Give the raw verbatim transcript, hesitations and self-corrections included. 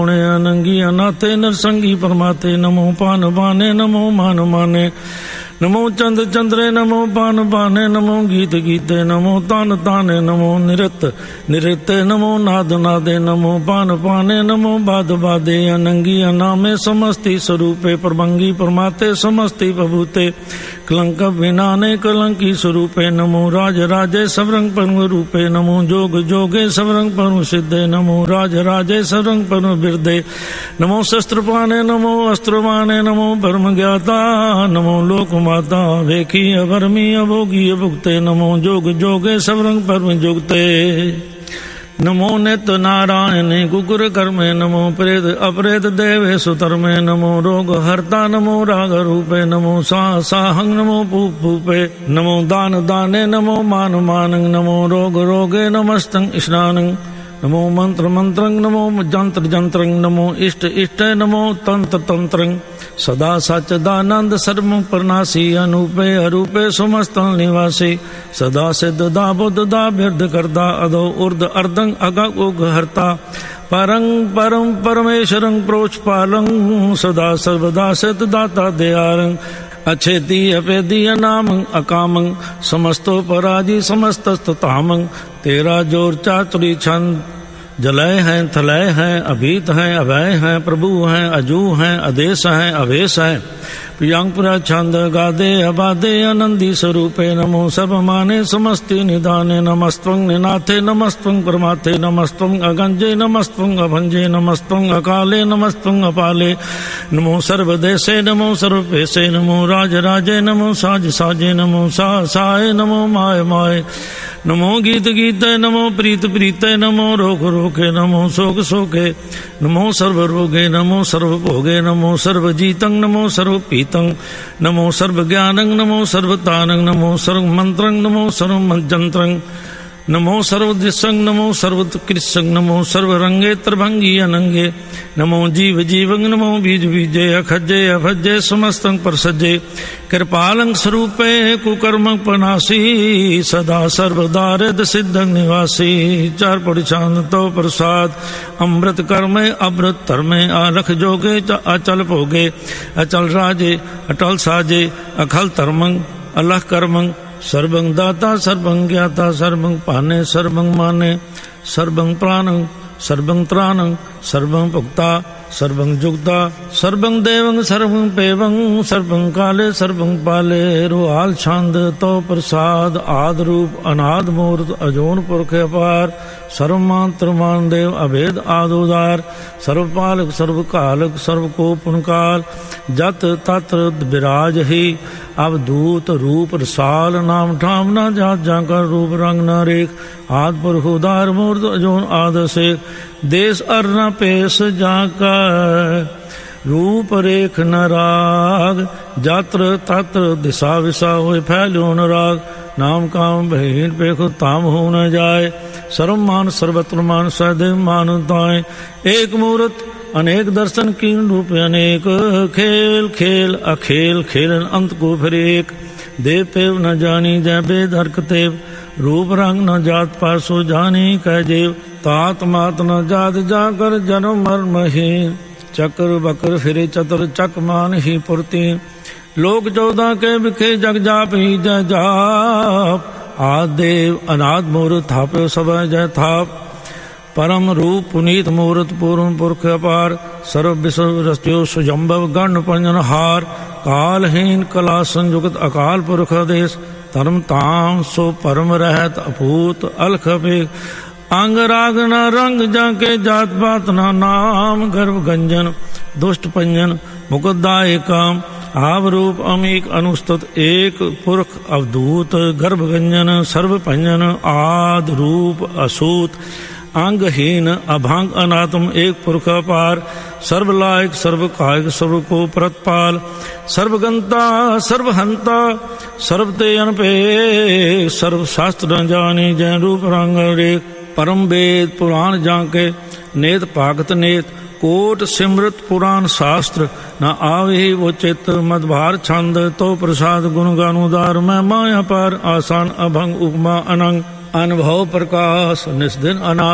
अनंगी अनाथे नरसंगी परमाते नमो पान बाने नमो मान माने नमो चंद चंद्रे नमो पान बाने नमो गीत गीते नमो तान ताने नमो निरत निरते नमो नाद नादे नमो पान पाने नमो बाद बादे अनंगी अनामे समस्ति स्वरूपे प्रभंगी परमाते समस्ति बभूते कलंक विनाने कलंकी स्वरूपे नमो राज राजे सबरंग परम रूपे नमो जोग जोगे सबरंग परम सिद्धे नमो राज राजे सबरंग परम बिरदे नमो शस्त्र पाने नमो अस्त्र पाने नमो परम ज्ञाता नमो लोक माता वेखी अभरमी अभोगी अभुक्ते नमो जोग जोगे सबरंग परम जुगते नमो नित्य नारायणे कुकुर कर्मे नमो प्रेत अप्रेत देवे सुतर्मे नमो रोग हर्ता नमो राग रूपे नमो सा साहंग नमो पूप पूपे नमो दान दाने नमो मान मानंग नमो रोग रोगे नमस्तंग स्नानंग नमो मंत्र मंत्रंग नमो जंत्र जंत्रंग नमो इष्ट इष्ट नमो तंत्र तंत्रंग सदा सच्चिदानंद सर्व प्रनाशी अनूपे अरूपे समस्त निवासी सदा सिद्ध दा बुद्ध दा बिरद करदा अदो उर्द अर्दंग अगग उग हरता परंग परम परमेश्वरं प्रोच पालंग सदा सर्वदा सिद्ध दाता दयारंग अच्छेति अपेदी अनामंग अकामंग समस्तो पराजी समस्तस्ततामंग तेरा जोर चातुरी छंद जलय हैं थलय हैं अभीत हैं अभय हैं प्रभु हैं अजू हैं आदेश हैं अवेश हैं प्रियंपुरा छंद गादे अबादे आनंदी स्वरूपे नमो सब माने समस्ति निदाने नमस्त्वं निनाथे नमस्त्वं परमाथे नमस्त्वं अगंजे नमस्त्वं अभंजे नमस्त्वं अकाले नमस्त्वं अपाले नमो सर्वदेशे नमो सर्वपेशे नमो राज राजे नमो साज साजे नमो सा साय नमो माय माय नमो गीत गीते नमो प्रीत प्रीते नमो रोग रोगे नमो शोक शोके नमो सर्व रोगे नमो सर्व भोगे नमो सर्व जीतं नमो सर्व पीतं नमो सर्व ज्ञानं नमो सर्वतानं नमो सर्व मंत्रं नमो सर्व मंत्रं नमो सर्वदृशं नमो सर्वकृशं नमो सर्वरंगे त्रिभंगी अनंगे नमो जीव जीवं नमो बीज बीजे अखजे अभजे समस्तं परसजे कृपालं स्वरूपे कुकर्म पनासी सदा सर्वदा रिद सिद्धं निवासी चार परिचांद तो प्रसाद अमृत कर्मे अमृत धर्मे आलख जोगे अचल भोगे अचल राजे अटल साजे अखल धर्मं अलख कर्मं सर्वं दाता सर्वं ज्ञाता सर्वं पाने सर्वं माने सर्वं प्राणं सर्वं त्राणं सर्वं भुक्ता सर्वं जुक्ता सर्वं देवं सर्वं पेवं सर्वं काले सर्वं पाले रुहाल छंद तो प्रसाद आद रूप अनाद मूर्त अजोन पुरख अपार सर्वमात्र मान देव अभेद आदोदार सर्वपालक सर्वकालक सर्वकोपनकाल जत तत्र विराज ही अवधूत रूप रसाल नाम ठाम न जात जाकर रूप रंग न रेख आद पुरख उदार मूर्त अजोन आद से देश अर न पेश जाकर रूप रेख न राग जात्र तत्र दिशा विशा हो फैल्यो न राग नाम काम बहीन पेख ताम हो न जाए सर्वमान सर्वत्र मान सदैव मानताएं एक मूर्त अनेक दर्शन कीन रूप अनेक खेल खेल अखेल खेलन अंत को फिर एक देव पेव न जानी जय बेद हरक तेव रूप रंग न जात पासो जानी कह जेव तात मात न जात जाकर जन्म मर्म हीन चक्र बकर फिरे चतर चक मान ही पुरती लोक चौदह के बिखे जग जाप ही जय जाप आदेव अनाद मूर्त थापे सब जय थाप परम रूप पुनीत मूर्त पूर्ण पुरख अपार सर्व विश्व रस्यो सुजम्भव गण पंजन हार कालहीन कला संयुक्त अकाल पुरख आदेश धर्म ताम सो परम रहत अपूत अलख अपेख अंग राग न रंग जाके जात पात न नाम गर्भ गंजन दुष्ट पंजन मुकुदाय काम आव रूप अमीक अनुस्तुत एक पुरख अवधूत गर्भ गंजन सर्व पंजन आद रूप असूत अंगहीन अभांग अनात्म एक पुरख अपार सर्वलायक सर्व कायक सर्व को प्रतपाल सर्वगंता सर्वहंता सर्वते अनपे सर्व शास्त्र न जानी जय रूप रंग रेख परम वेद पुराण जाके नेत पाकत नेत कोट सिमृत पुराण शास्त्र न आवे वो चित्त मदभार छंद तो प्रसाद गुण गानुदार मैं माया पार आसान अभंग उपमा अनंग अनुभव प्रकाश निस्दिन अना